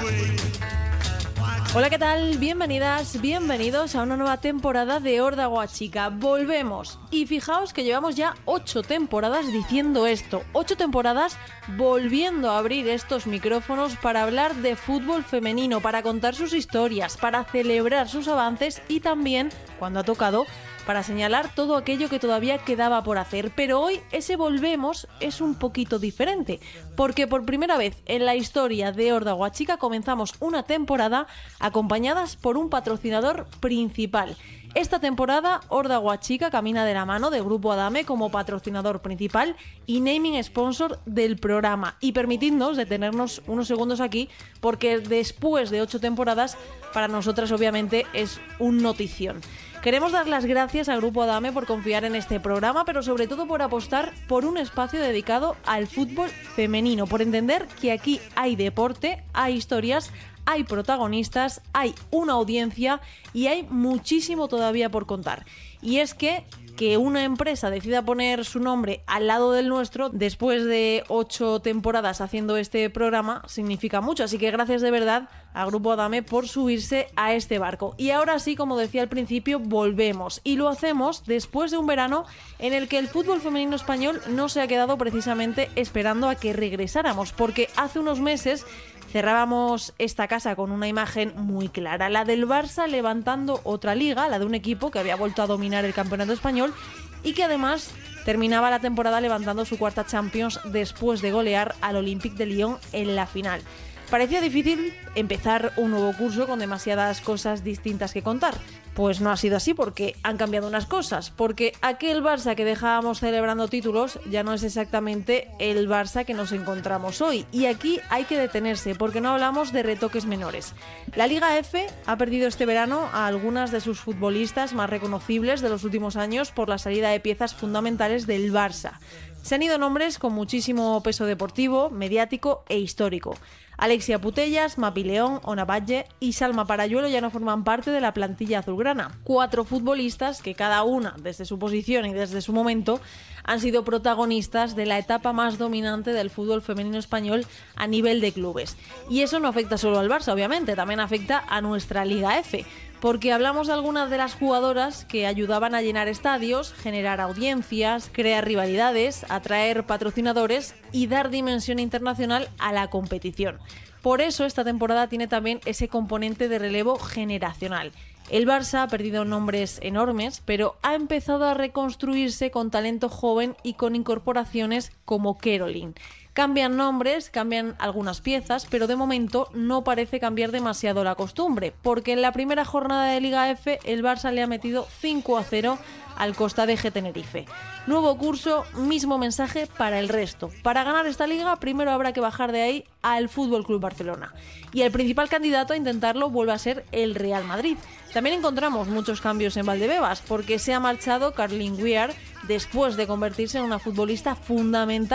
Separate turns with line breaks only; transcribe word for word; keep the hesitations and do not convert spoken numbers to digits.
Hola, ¿qué tal? Bienvenidas, bienvenidos a una nueva temporada de Horda Guachica. Volvemos. Y fijaos que llevamos ya ocho temporadas diciendo esto. Ocho temporadas volviendo a abrir estos micrófonos para hablar de fútbol femenino, para contar sus historias, para celebrar sus avances y también, cuando ha tocado, para señalar todo aquello que todavía quedaba por hacer. Pero hoy ese volvemos es un poquito diferente, porque por primera vez en la historia de Horda Guachica comenzamos una temporada acompañadas por un patrocinador principal. Esta temporada Horda Guachica camina de la mano de Grupo Adame como patrocinador principal y naming sponsor del programa. Y permitidnos detenernos unos segundos aquí, porque después de ocho temporadas para nosotras obviamente es un notición. Queremos dar las gracias a Grupo Adame por confiar en este programa, pero sobre todo por apostar por un espacio dedicado al fútbol femenino, por entender que aquí hay deporte, hay historias, hay protagonistas, hay una audiencia y hay muchísimo todavía por contar. Y es que que una empresa decida poner su nombre al lado del nuestro después de ocho temporadas haciendo este programa significa mucho, así que gracias de verdad a Grupo Adame por subirse a este barco. Y ahora sí, como decía al principio, volvemos y lo hacemos después de un verano en el que el fútbol femenino español no se ha quedado precisamente esperando a que regresáramos, porque hace unos meses cerrábamos esta casa con una imagen muy clara, la del Barça levantando otra liga, la de un equipo que había vuelto a dominar el campeonato español y que además terminaba la temporada levantando su cuarta Champions después de golear al Olympique de Lyon en la final. Parecía difícil empezar un nuevo curso con demasiadas cosas distintas que contar. Pues no ha sido así, porque han cambiado unas cosas, porque aquel Barça que dejábamos celebrando títulos ya no es exactamente el Barça que nos encontramos hoy. Y aquí hay que detenerse, porque no hablamos de retoques menores. La Liga F ha perdido este verano a algunas de sus futbolistas más reconocibles de los últimos años por la salida de piezas fundamentales del Barça. Se han ido nombres con muchísimo peso deportivo, mediático e histórico. Alexia Putellas, Mapi León, Ona Batlle y Salma Parayuelo ya no forman parte de la plantilla azulgrana. Cuatro futbolistas que cada una, desde su posición y desde su momento, han sido protagonistas de la etapa más dominante del fútbol femenino español a nivel de clubes. Y eso no afecta solo al Barça, obviamente, también afecta a nuestra Liga F. Porque hablamos de algunas de las jugadoras que ayudaban a llenar estadios, generar audiencias, crear rivalidades, atraer patrocinadores y dar dimensión internacional a la competición. Por eso esta temporada tiene también ese componente de relevo generacional. El Barça ha perdido nombres enormes, pero ha empezado a reconstruirse con talento joven y con incorporaciones como Caroline. Cambian nombres, cambian algunas piezas, pero de momento no parece cambiar demasiado la costumbre, porque en la primera jornada de Liga F el Barça le ha metido cinco a cero al Costa de G Tenerife. Nuevo curso, mismo mensaje para el resto. Para ganar esta liga primero habrá que bajar de ahí al F C Barcelona. Y el principal candidato a intentarlo vuelve a ser el Real Madrid. También encontramos muchos cambios en Valdebebas, porque se ha marchado Carlin Weir después de convertirse en una futbolista fundamental